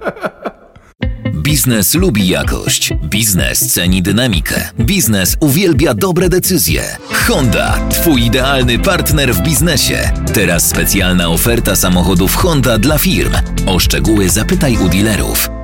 Biznes lubi jakość. Biznes ceni dynamikę. Biznes uwielbia dobre decyzje. Honda, twój idealny partner w biznesie. Teraz specjalna oferta samochodów Honda dla firm. O szczegóły zapytaj u dealerów.